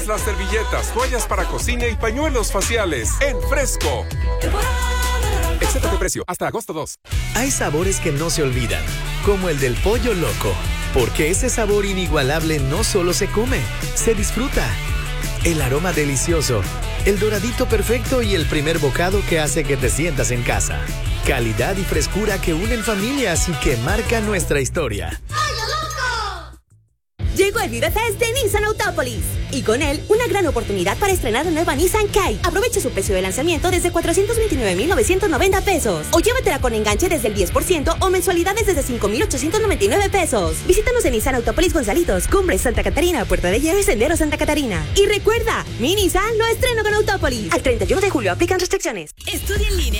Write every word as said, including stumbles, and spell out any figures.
Las servilletas, toallas para cocina y pañuelos faciales en Fresco. Excepto de precio, hasta agosto dos. Hay sabores que no se olvidan, como el del pollo loco, porque ese sabor inigualable no solo se come, se disfruta. El aroma delicioso, el doradito perfecto y el primer bocado que hace que te sientas en casa. Calidad y frescura que unen familias y que marcan nuestra historia. Llegó el ViveFest de Nissan Autópolis y con él una gran oportunidad para estrenar la nueva Nissan Kite. Aprovecha su precio de lanzamiento desde cuatrocientos veintinueve mil novecientos noventa pesos o llévatela con enganche desde el diez por ciento o mensualidades desde cinco mil ochocientos noventa y nueve pesos. Visítanos en Nissan Autópolis Gonzalitos, Cumbres, Santa Catarina, Puerta de Hierro y Sendero Santa Catarina. Y recuerda, mi Nissan lo estreno con Autópolis. Al treinta y uno de julio aplican restricciones. Estudia en línea